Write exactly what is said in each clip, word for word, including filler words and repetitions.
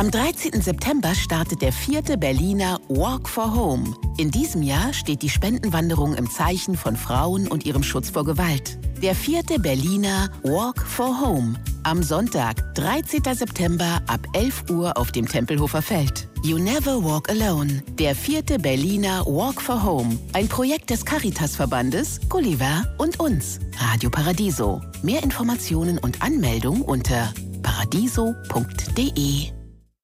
Am dreizehnten September startet der vierte Berliner Walk for Home. In diesem Jahr steht die Spendenwanderung im Zeichen von Frauen und ihrem Schutz vor Gewalt. Der vierte Berliner Walk for Home. Am Sonntag, dreizehnten September ab elf Uhr auf dem Tempelhofer Feld. You Never Walk Alone. Der vierte Berliner Walk for Home. Ein Projekt des Caritas-Verbandes, Gulliver und uns. Radio Paradiso. Mehr Informationen und Anmeldung unter paradiso punkt de.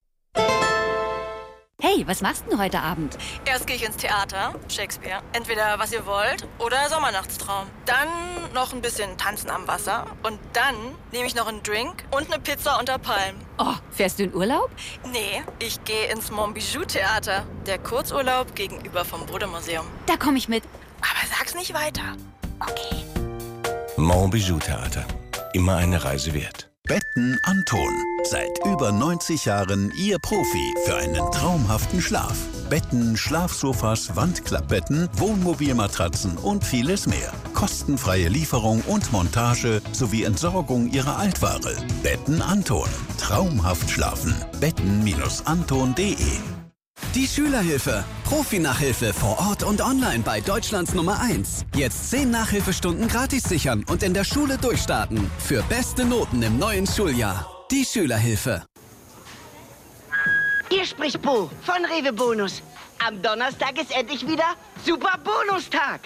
Hey, was machst du heute Abend? Erst gehe ich ins Theater, Shakespeare. Entweder Was ihr wollt oder Sommernachtstraum. Dann noch ein bisschen Tanzen am Wasser. Und dann nehme ich noch einen Drink und eine Pizza unter Palmen. Oh, fährst du in Urlaub? Nee, ich gehe ins Montbijou-Theater. Der Kurzurlaub gegenüber vom Bode-Museum. Da komme ich mit. Aber sag's nicht weiter. Okay. Montbijou-Theater. Immer eine Reise wert. Betten Anton. Seit über neunzig Jahren Ihr Profi für einen traumhaften Schlaf. Betten, Schlafsofas, Wandklappbetten, Wohnmobilmatratzen und vieles mehr. Kostenfreie Lieferung und Montage sowie Entsorgung Ihrer Altware. Betten Anton. Traumhaft schlafen. betten Anton punkt de. Die Schülerhilfe. Profi-Nachhilfe vor Ort und online bei Deutschlands Nummer eins. Jetzt zehn Nachhilfestunden gratis sichern und in der Schule durchstarten. Für beste Noten im neuen Schuljahr. Die Schülerhilfe. Hier spricht Bo von Rewe Bonus. Am Donnerstag ist endlich wieder Super Bonustag.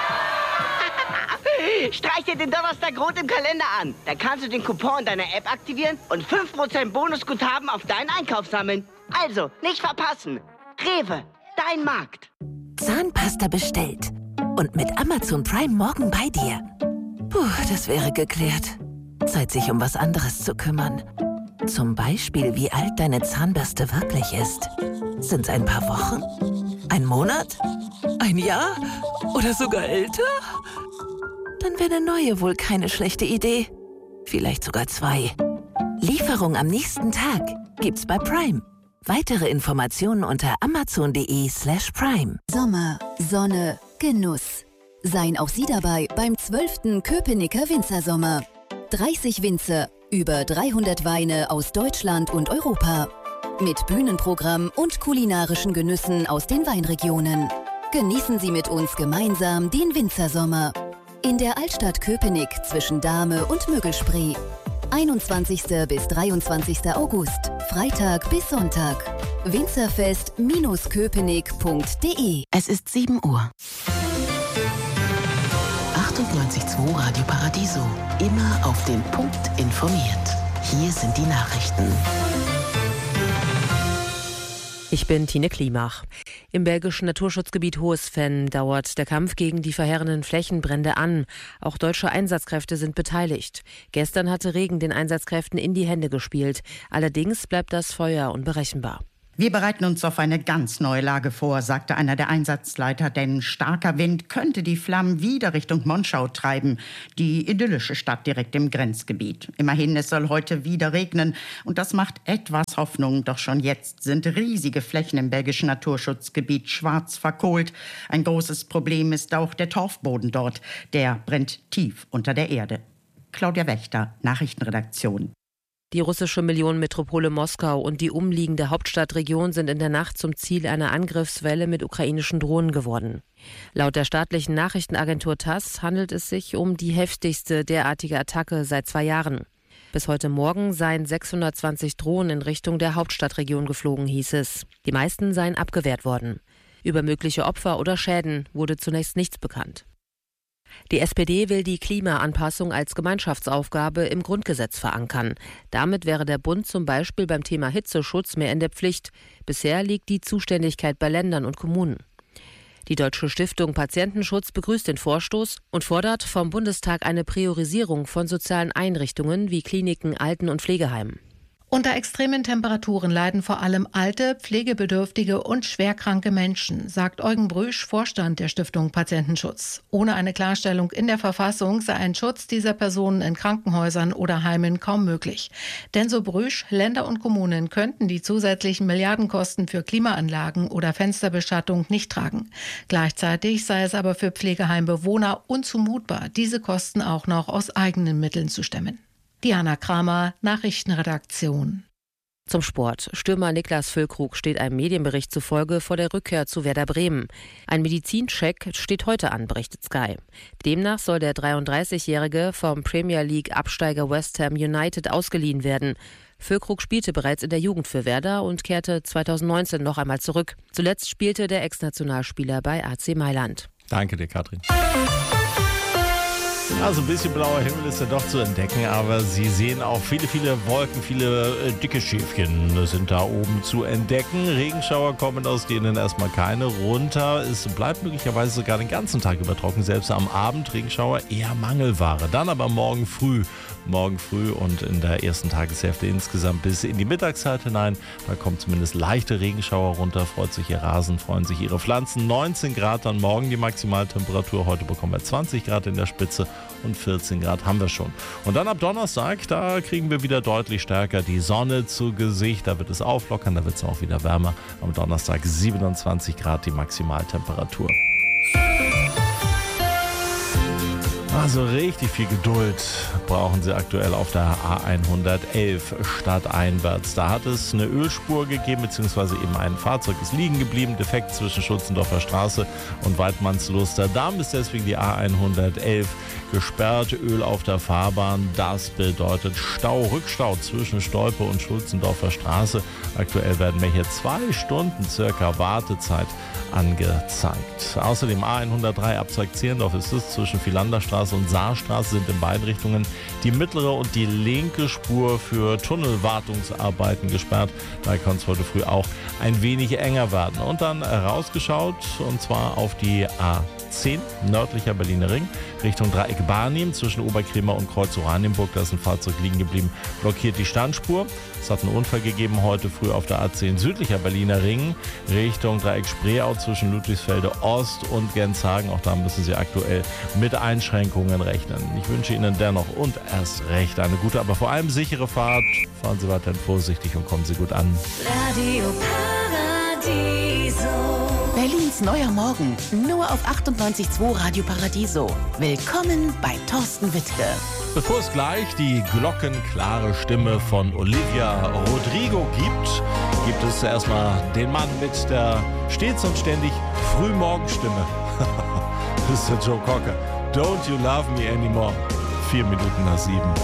Streich dir den Donnerstag rot im Kalender an. Da kannst du den Coupon in deiner App aktivieren und fünf Prozent Bonusguthaben auf deinen Einkauf sammeln. Also, nicht verpassen. Rewe, dein Markt. Zahnpasta bestellt. Und mit Amazon Prime morgen bei dir. Puh, das wäre geklärt. Zeit, sich um was anderes zu kümmern. Zum Beispiel, wie alt deine Zahnbürste wirklich ist. Sind's ein paar Wochen? Ein Monat? Ein Jahr? Oder sogar älter? Dann wäre eine neue wohl keine schlechte Idee. Vielleicht sogar zwei. Lieferung am nächsten Tag gibt's bei Prime. Weitere Informationen unter amazon punkt de slash prime. Sommer, Sonne, Genuss. Seien auch Sie dabei beim zwölften Köpenicker Winzersommer. dreißig Winzer, über dreihundert Weine aus Deutschland und Europa. Mit Bühnenprogramm und kulinarischen Genüssen aus den Weinregionen. Genießen Sie mit uns gemeinsam den Winzersommer. In der Altstadt Köpenick zwischen Dahme und Müggelspree. einundzwanzigsten bis dreiundzwanzigsten August, Freitag bis Sonntag. winzerfest Köpenick punkt de. Es ist sieben Uhr. achtundneunzig Komma zwei Radio Paradiso. Immer auf den Punkt informiert. Hier sind die Nachrichten. Ich bin Tine Klimach. Im belgischen Naturschutzgebiet Hohes-Venn dauert der Kampf gegen die verheerenden Flächenbrände an. Auch deutsche Einsatzkräfte sind beteiligt. Gestern hatte Regen den Einsatzkräften in die Hände gespielt. Allerdings bleibt das Feuer unberechenbar. Wir bereiten uns auf eine ganz neue Lage vor, sagte einer der Einsatzleiter, denn starker Wind könnte die Flammen wieder Richtung Monschau treiben, die idyllische Stadt direkt im Grenzgebiet. Immerhin, es soll heute wieder regnen und das macht etwas Hoffnung, doch schon jetzt sind riesige Flächen im belgischen Naturschutzgebiet schwarz verkohlt. Ein großes Problem ist auch der Torfboden dort, der brennt tief unter der Erde. Claudia Wächter, Nachrichtenredaktion. Die russische Millionenmetropole Moskau und die umliegende Hauptstadtregion sind in der Nacht zum Ziel einer Angriffswelle mit ukrainischen Drohnen geworden. Laut der staatlichen Nachrichtenagentur TASS handelt es sich um die heftigste derartige Attacke seit zwei Jahren. Bis heute Morgen seien sechshundertzwanzig Drohnen in Richtung der Hauptstadtregion geflogen, hieß es. Die meisten seien abgewehrt worden. Über mögliche Opfer oder Schäden wurde zunächst nichts bekannt. Die S P D will die Klimaanpassung als Gemeinschaftsaufgabe im Grundgesetz verankern. Damit wäre der Bund zum Beispiel beim Thema Hitzeschutz mehr in der Pflicht. Bisher liegt die Zuständigkeit bei Ländern und Kommunen. Die Deutsche Stiftung Patientenschutz begrüßt den Vorstoß und fordert vom Bundestag eine Priorisierung von sozialen Einrichtungen wie Kliniken, Alten- und Pflegeheimen. Unter extremen Temperaturen leiden vor allem alte, pflegebedürftige und schwerkranke Menschen, sagt Eugen Brüsch, Vorstand der Stiftung Patientenschutz. Ohne eine Klarstellung in der Verfassung sei ein Schutz dieser Personen in Krankenhäusern oder Heimen kaum möglich. Denn so Brüsch, Länder und Kommunen könnten die zusätzlichen Milliardenkosten für Klimaanlagen oder Fensterbeschattung nicht tragen. Gleichzeitig sei es aber für Pflegeheimbewohner unzumutbar, diese Kosten auch noch aus eigenen Mitteln zu stemmen. Diana Kramer, Nachrichtenredaktion. Zum Sport. Stürmer Niklas Füllkrug steht einem Medienbericht zufolge vor der Rückkehr zu Werder Bremen. Ein Medizincheck steht heute an, berichtet Sky. Demnach soll der dreiunddreißigjährige vom Premier League-Absteiger West Ham United ausgeliehen werden. Füllkrug spielte bereits in der Jugend für Werder und kehrte zweitausendneunzehn noch einmal zurück. Zuletzt spielte der Ex-Nationalspieler bei A C Mailand. Danke dir, Katrin. Also ein bisschen blauer Himmel ist ja doch zu entdecken, aber Sie sehen auch viele, viele Wolken, viele äh, dicke Schäfchen sind da oben zu entdecken. Regenschauer kommen aus denen erstmal keine runter. Es bleibt möglicherweise sogar den ganzen Tag über trocken, selbst am Abend Regenschauer eher Mangelware. Dann aber morgen früh, morgen früh und in der ersten Tageshälfte insgesamt bis in die Mittagszeit hinein. Da kommen zumindest leichte Regenschauer runter, freut sich Ihr Rasen, freuen sich Ihre Pflanzen. neunzehn Grad dann morgen die Maximaltemperatur. Heute bekommen wir zwanzig Grad in der Spitze. Und vierzehn Grad haben wir schon. Und dann ab Donnerstag, da kriegen wir wieder deutlich stärker die Sonne zu Gesicht. Da wird es auflockern, da wird es auch wieder wärmer. Am Donnerstag siebenundzwanzig Grad die Maximaltemperatur. Also richtig viel Geduld brauchen Sie aktuell auf der A hundertelf stadteinwärts. Da hat es eine Ölspur gegeben, beziehungsweise eben ein Fahrzeug ist liegen geblieben. Defekt zwischen Schulzendorfer Straße und Weidmannsluster Damm ist deswegen die A hundertelf gesperrt. Öl auf der Fahrbahn, das bedeutet Stau, Rückstau zwischen Stolpe und Schulzendorfer Straße. Aktuell werden mir hier zwei Stunden circa Wartezeit angezeigt. Außerdem A hundertdrei Abzweig Zehlendorf ist es zwischen Philanderstraße und Saarstraße sind in beiden Richtungen die mittlere und die linke Spur für Tunnelwartungsarbeiten gesperrt. Da kann es heute früh auch ein wenig enger werden. Und dann rausgeschaut, und zwar auf die A zehn, nördlicher Berliner Ring, Richtung Dreieck Barnim zwischen Oberkremer und Kreuz Oranienburg. Da ist ein Fahrzeug liegen geblieben, blockiert die Standspur. Es hat einen Unfall gegeben heute früh auf der A zehn, südlicher Berliner Ring, Richtung Dreieck Spreeau zwischen Ludwigsfelde Ost und Genshagen. Auch da müssen Sie aktuell mit Einschränkungen rechnen. Ich wünsche Ihnen dennoch und erst recht eine gute, aber vor allem sichere Fahrt. Fahren Sie weiterhin vorsichtig und kommen Sie gut an. Radio Paradiso. Berlins neuer Morgen, nur auf achtundneunzig Komma zwei Radio Paradiso. Willkommen bei Thorsten Wittke. Bevor es gleich die glockenklare Stimme von Olivia Rodrigo gibt, gibt es erstmal den Mann mit der stets und ständig Frühmorgenstimme. Das ist der Joe Cocker. Don't You Love Me Anymore. Vier Minuten nach sieben.